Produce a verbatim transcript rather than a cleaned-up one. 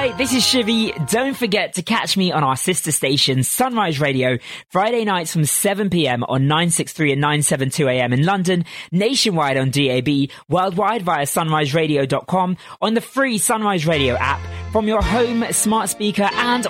Hi, this is Shivy. Don't forget to catch me on our sister station, Sunrise Radio, Friday nights from seven p.m. on nine sixty-three and nine seventy-two a m in London, nationwide on D A B, worldwide via sunrise radio dot com, on the free Sunrise Radio app, from your home, smart speaker, and